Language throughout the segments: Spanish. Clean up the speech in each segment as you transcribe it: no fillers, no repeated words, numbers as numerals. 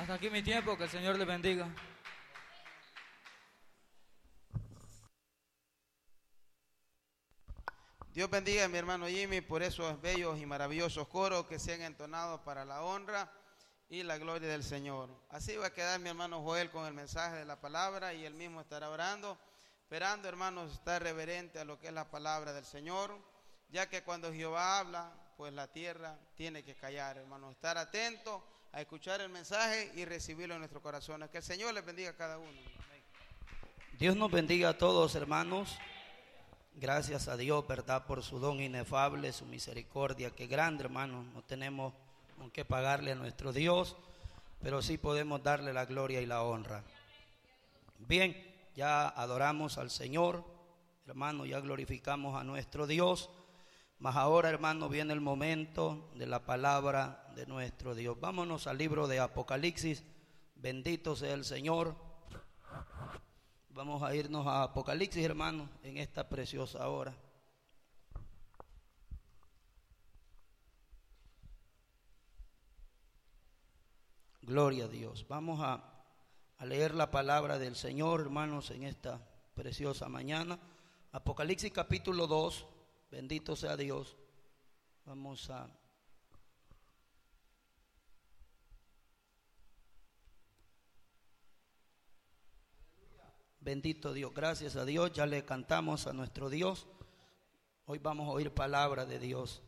Hasta aquí mi tiempo, que el Señor les bendiga. Dios bendiga a mi hermano Jimmy por esos bellos y maravillosos coros que se han entonado para la honra y la gloria del Señor. Así va a quedar mi hermano Joel con el mensaje de la palabra y él mismo estará orando, esperando, hermanos, estar reverente a lo que es la palabra del Señor, ya que cuando Jehová habla, pues la tierra tiene que callar, hermanos, estar atento a escuchar el mensaje y recibirlo en nuestros corazones. Que el Señor les bendiga a cada uno. Amén. Dios nos bendiga a todos, hermanos. Gracias a Dios, verdad, por su don inefable, su misericordia, que grande, hermanos. No tenemos con qué pagarle a nuestro Dios, pero sí podemos darle la gloria y la honra. Bien, ya adoramos al Señor, hermano, ya glorificamos a nuestro Dios, mas ahora, hermano, viene el momento de la palabra de nuestro Dios. Vámonos al libro de Apocalipsis. Bendito sea el Señor. Vamos a irnos a Apocalipsis, hermano, en esta preciosa hora. Gloria a Dios. Vamos a leer la palabra del Señor, hermanos, en esta preciosa mañana. Apocalipsis capítulo 2, bendito sea Dios. Vamos a... Bendito Dios, gracias a Dios, ya le cantamos a nuestro Dios. Hoy vamos a oír palabra de Dios.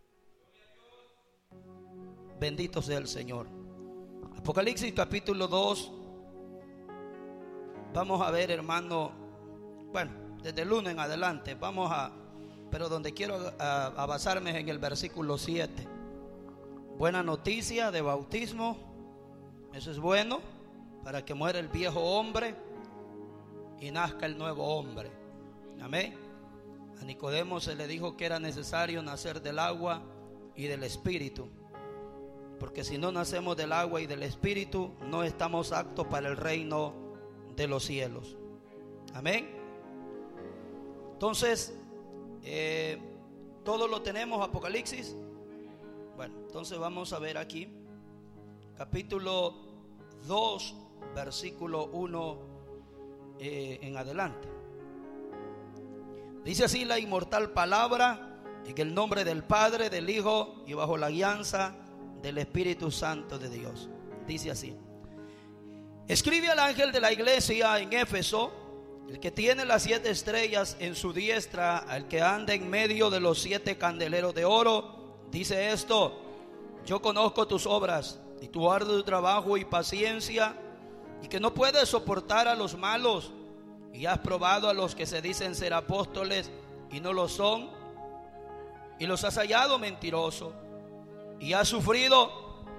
Bendito sea el Señor. Apocalipsis capítulo 2. Vamos a ver, hermano, bueno, desde el lunes en adelante, pero donde quiero a basarme es en el versículo 7. Buena noticia de bautismo, eso es bueno, para que muera el viejo hombre y nazca el nuevo hombre. Amén. A Nicodemo se le dijo que era necesario nacer del agua y del espíritu, porque si no nacemos del agua y del espíritu, no estamos aptos para el reino de los cielos. Amén. Entonces, todo lo tenemos, Apocalipsis. Bueno, entonces vamos a ver aquí, capítulo 2, versículo 1 en adelante. Dice así la inmortal palabra, en el nombre del Padre, del Hijo y bajo la guianza del Espíritu Santo de Dios. Dice así: escribe al ángel de la iglesia en Éfeso, el que tiene las 7 estrellas en su diestra, al que anda en medio de los 7 candeleros de oro, dice esto: yo conozco tus obras y tu arduo trabajo y paciencia, y que no puedes soportar a los malos, y has probado a los que se dicen ser apóstoles y no lo son, y los has hallado mentirosos, y has sufrido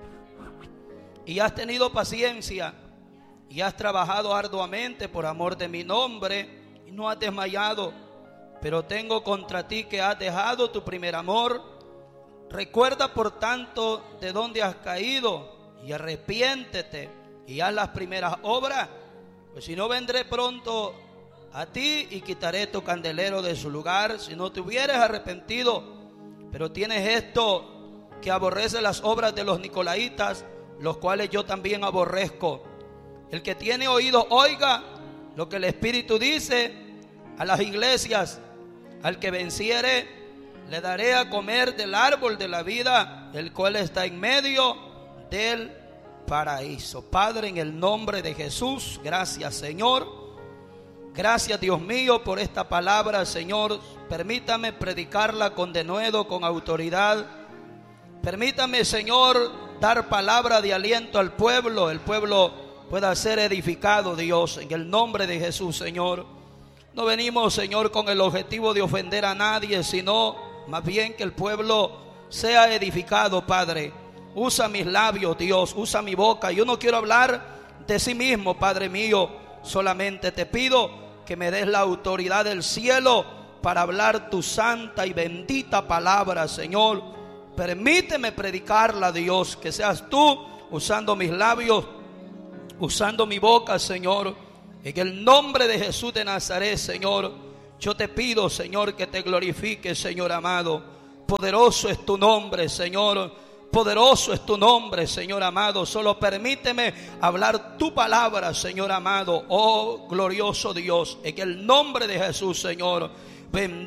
y has tenido paciencia, y has trabajado arduamente por amor de mi nombre, y no has desmayado. Pero tengo contra ti que has dejado tu primer amor. Recuerda por tanto de dónde has caído, y arrepiéntete y haz las primeras obras, pues si no, vendré pronto a ti y quitaré tu candelero de su lugar, si no te hubieres arrepentido. Pero tienes esto, que aborrece las obras de los nicolaitas, los cuales yo también aborrezco. El que tiene oído, oiga lo que el Espíritu dice a las iglesias. Al que venciere, le daré a comer del árbol de la vida, el cual está en medio del paraíso. Padre, en el nombre de Jesús, gracias, Señor. Gracias, Dios mío, por esta palabra, Señor. Permítame predicarla con denuedo, con autoridad. Permítame, Señor, dar palabra de aliento al pueblo. El pueblo pueda ser edificado, Dios, en el nombre de Jesús, Señor. No venimos, Señor, con el objetivo de ofender a nadie, sino más bien que el pueblo sea edificado, Padre. Usa mis labios, Dios, usa mi boca. Yo no quiero hablar de sí mismo, Padre mío. Solamente te pido que me des la autoridad del cielo para hablar tu santa y bendita palabra, Señor. Permíteme predicarla, Dios, que seas tú usando mis labios, usando mi boca, Señor. En el nombre de Jesús de Nazaret, Señor, yo te pido, Señor, que te glorifiques, Señor amado. Poderoso es tu nombre, Señor. Poderoso es tu nombre, Señor amado. Solo permíteme hablar tu palabra, Señor amado. Oh glorioso Dios, en el nombre de Jesús, Señor.